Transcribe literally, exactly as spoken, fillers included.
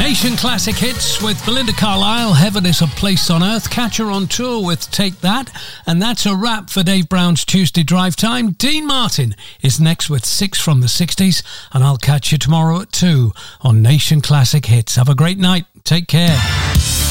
Nation Classic Hits with Belinda Carlisle. Heaven is a Place on Earth. Catch her on tour with Take That. And that's a wrap for Dave Brown's Tuesday Drive Time. Dean Martin is next with Six from the sixties. And I'll catch you tomorrow at two on Nation Classic Hits. Have a great night. Take care.